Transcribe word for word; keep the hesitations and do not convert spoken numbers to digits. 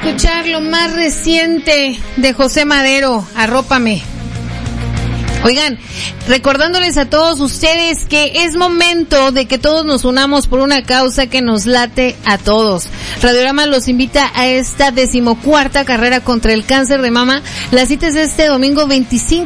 escuchar lo más reciente de José Madero, Arrópame. Oigan, recordándoles a todos ustedes que es momento de que todos nos unamos por una causa que nos late a todos. Radiorama los invita a esta decimocuarta carrera contra el cáncer de mama. La cita es este domingo veinticinco